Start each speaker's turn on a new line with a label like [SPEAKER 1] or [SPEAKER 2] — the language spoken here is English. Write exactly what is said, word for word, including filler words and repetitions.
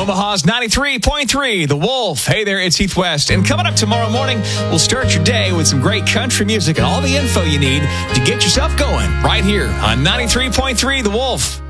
[SPEAKER 1] Omaha's ninety-three point three, The Wolf. Hey there, it's Heath West. And coming up tomorrow morning, we'll start your day with some great country music and all the info you need to get yourself going right here on ninety-three point three, The Wolf.